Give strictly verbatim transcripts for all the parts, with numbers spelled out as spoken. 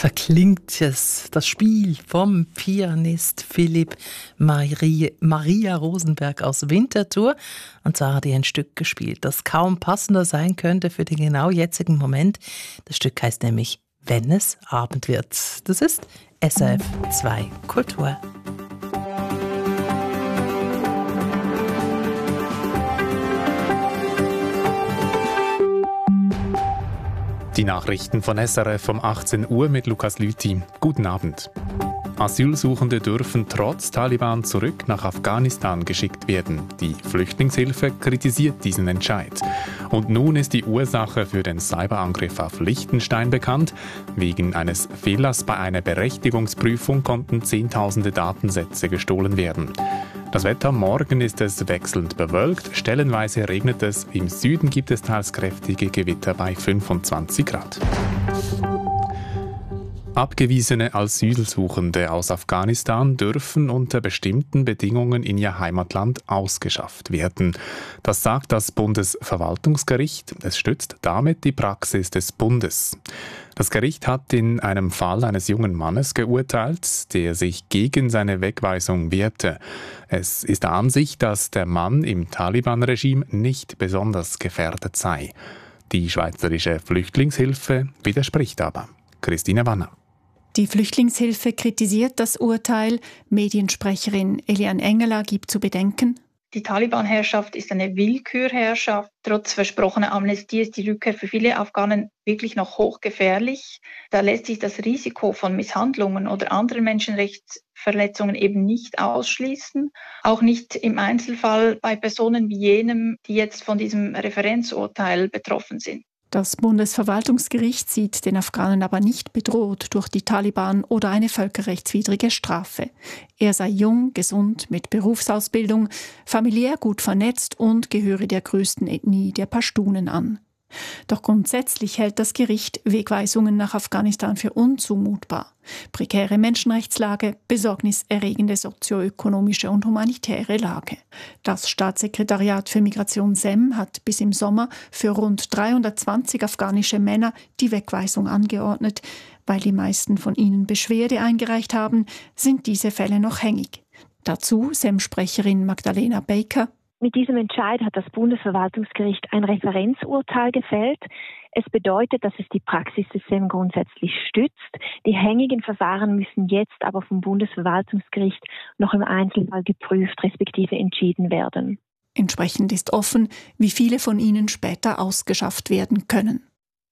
verklingt es, das Spiel vom Pianist Philipp Maria, Maria Rosenberg aus Winterthur. Und zwar hat er ein Stück gespielt, das kaum passender sein könnte für den genau jetzigen Moment. Das Stück heißt nämlich Wenn es Abend wird. Das ist S R F zwei Kultur. Die Nachrichten von S R F um achtzehn Uhr mit Lukas Lüthi. Guten Abend. Asylsuchende dürfen trotz Taliban zurück nach Afghanistan geschickt werden. Die Flüchtlingshilfe kritisiert diesen Entscheid. Und nun ist die Ursache für den Cyberangriff auf Liechtenstein bekannt. Wegen eines Fehlers bei einer Berechtigungsprüfung konnten Zehntausende Datensätze gestohlen werden. Das Wetter: morgen ist es wechselnd bewölkt, stellenweise regnet es, im Süden gibt es teils kräftige Gewitter bei fünfundzwanzig Grad. Abgewiesene Asylsuchende aus Afghanistan dürfen unter bestimmten Bedingungen in ihr Heimatland ausgeschafft werden. Das sagt das Bundesverwaltungsgericht. Es stützt damit die Praxis des Bundes. Das Gericht hat in einem Fall eines jungen Mannes geurteilt, der sich gegen seine Wegweisung wehrte. Es ist der Ansicht, dass der Mann im Taliban-Regime nicht besonders gefährdet sei. Die Schweizerische Flüchtlingshilfe widerspricht aber. Christine Wanner. Die Flüchtlingshilfe kritisiert das Urteil. Mediensprecherin Eliane Engeler gibt zu bedenken: Die Taliban-Herrschaft ist eine Willkürherrschaft. Trotz versprochener Amnestie ist die Rückkehr für viele Afghanen wirklich noch hochgefährlich. Da lässt sich das Risiko von Misshandlungen oder anderen Menschenrechtsverletzungen eben nicht ausschließen. Auch nicht im Einzelfall bei Personen wie jenem, die jetzt von diesem Referenzurteil betroffen sind. Das Bundesverwaltungsgericht sieht den Afghanen aber nicht bedroht durch die Taliban oder eine völkerrechtswidrige Strafe. Er sei jung, gesund, mit Berufsausbildung, familiär gut vernetzt und gehöre der größten Ethnie der Pashtunen an. Doch grundsätzlich hält das Gericht Wegweisungen nach Afghanistan für unzumutbar. Prekäre Menschenrechtslage, besorgniserregende sozioökonomische und humanitäre Lage. Das Staatssekretariat für Migration S E M hat bis im Sommer für rund dreihundertzwanzig afghanische Männer die Wegweisung angeordnet. Weil die meisten von ihnen Beschwerde eingereicht haben, sind diese Fälle noch hängig. Dazu S E M-Sprecherin Magdalena Baker: Mit diesem Entscheid hat das Bundesverwaltungsgericht ein Referenzurteil gefällt. Es bedeutet, dass es die Praxis des S E M grundsätzlich stützt. Die hängigen Verfahren müssen jetzt aber vom Bundesverwaltungsgericht noch im Einzelfall geprüft respektive entschieden werden. Entsprechend ist offen, wie viele von ihnen später ausgeschafft werden können.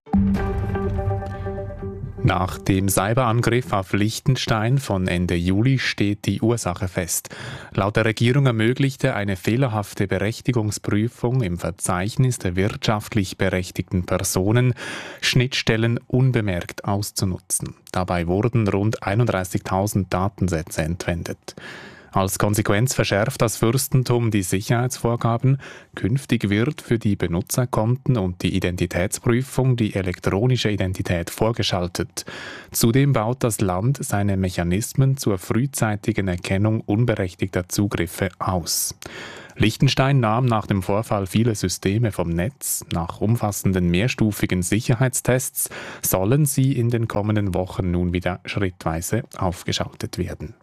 Nach dem Cyberangriff auf Liechtenstein von Ende Juli steht die Ursache fest. Laut der Regierung ermöglichte eine fehlerhafte Berechtigungsprüfung im Verzeichnis der wirtschaftlich berechtigten Personen, Schnittstellen unbemerkt auszunutzen. Dabei wurden rund einunddreißigtausend Datensätze entwendet. Als Konsequenz verschärft das Fürstentum die Sicherheitsvorgaben. Künftig wird für die Benutzerkonten und die Identitätsprüfung die elektronische Identität vorgeschaltet. Zudem baut das Land seine Mechanismen zur frühzeitigen Erkennung unberechtigter Zugriffe aus. Liechtenstein nahm nach dem Vorfall viele Systeme vom Netz. Nach umfassenden mehrstufigen Sicherheitstests sollen sie in den kommenden Wochen nun wieder schrittweise aufgeschaltet werden.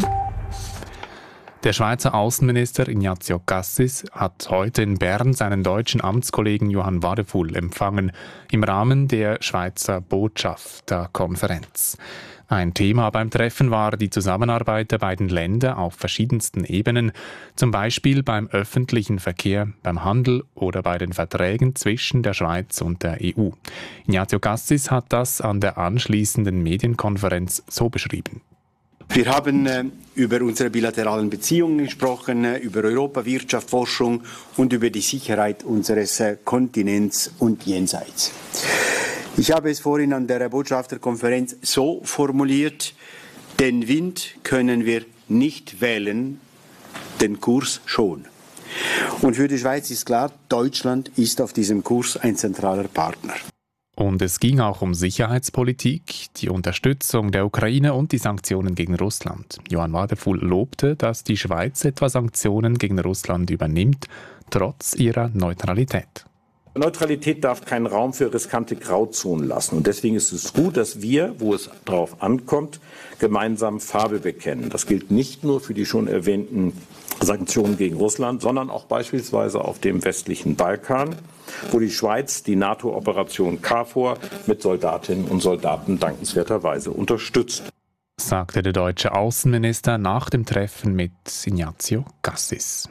Der Schweizer Außenminister Ignazio Cassis hat heute in Bern seinen deutschen Amtskollegen Johann Wadefull empfangen, im Rahmen der Schweizer Botschafterkonferenz. Ein Thema beim Treffen war die Zusammenarbeit der beiden Länder auf verschiedensten Ebenen, zum Beispiel beim öffentlichen Verkehr, beim Handel oder bei den Verträgen zwischen der Schweiz und der E U. Ignazio Cassis hat das an der anschließenden Medienkonferenz so beschrieben. Wir haben äh, über unsere bilateralen Beziehungen gesprochen, äh, über Europa, Wirtschaft, Forschung und über die Sicherheit unseres äh, Kontinents und jenseits. Ich habe es vorhin an der Botschafterkonferenz so formuliert: Den Wind können wir nicht wählen, den Kurs schon. Und für die Schweiz ist klar, Deutschland ist auf diesem Kurs ein zentraler Partner. Und es ging auch um Sicherheitspolitik, die Unterstützung der Ukraine und die Sanktionen gegen Russland. Johann Wadefull lobte, dass die Schweiz etwa Sanktionen gegen Russland übernimmt, trotz ihrer Neutralität. Neutralität darf keinen Raum für riskante Grauzonen lassen. Und deswegen ist es gut, dass wir, wo es darauf ankommt, gemeinsam Farbe bekennen. Das gilt nicht nur für die schon erwähnten Sanktionen gegen Russland, sondern auch beispielsweise auf dem westlichen Balkan, wo die Schweiz die NATO-Operation KFOR mit Soldatinnen und Soldaten dankenswerterweise unterstützt, sagte der deutsche Außenminister nach dem Treffen mit Ignazio Cassis.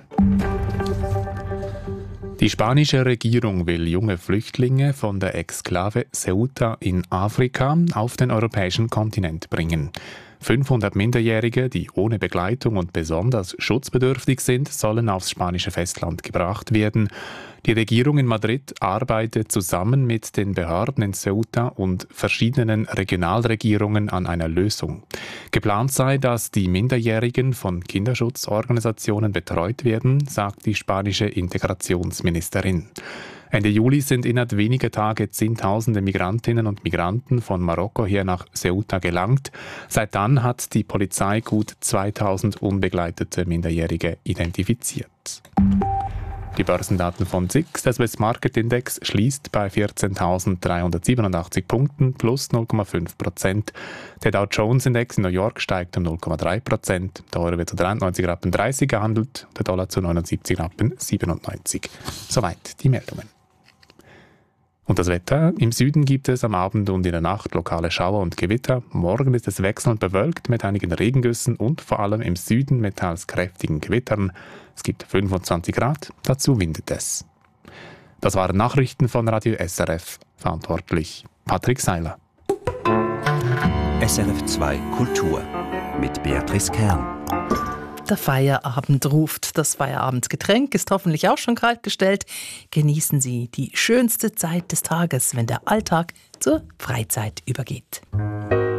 Die spanische Regierung will junge Flüchtlinge von der Exklave Ceuta in Afrika auf den europäischen Kontinent bringen. fünfhundert Minderjährige, die ohne Begleitung und besonders schutzbedürftig sind, sollen aufs spanische Festland gebracht werden. Die Regierung in Madrid arbeitet zusammen mit den Behörden in Ceuta und verschiedenen Regionalregierungen an einer Lösung. Geplant sei, dass die Minderjährigen von Kinderschutzorganisationen betreut werden, sagt die spanische Integrationsministerin. Ende Juli sind innerhalb weniger Tage Zehntausende Migrantinnen und Migranten von Marokko her nach Ceuta gelangt. Seit dann hat die Polizei gut zweitausend unbegleitete Minderjährige identifiziert. Die Börsendaten von S I X, der Swiss Market Index, schließt bei vierzehntausenddreihundertsiebenundachtzig Punkten plus null Komma fünf Prozent. Der Dow Jones Index in New York steigt um null Komma drei Prozent. Der Euro wird zu dreiundneunzig Komma dreißig gehandelt, der Dollar zu neunundsiebzig Komma siebenundneunzig. Soweit die Meldungen. Und das Wetter. Im Süden gibt es am Abend und in der Nacht lokale Schauer und Gewitter. Morgen ist es wechselnd bewölkt mit einigen Regengüssen und vor allem im Süden mit teils kräftigen Gewittern. Es gibt fünfundzwanzig Grad, dazu windet es. Das waren Nachrichten von Radio S R F. Verantwortlich Patrick Seiler. S R F zwei Kultur mit Beatrice Kern. Der Feierabend ruft. Das Feierabendgetränk ist hoffentlich auch schon kaltgestellt. Genießen Sie die schönste Zeit des Tages, wenn der Alltag zur Freizeit übergeht.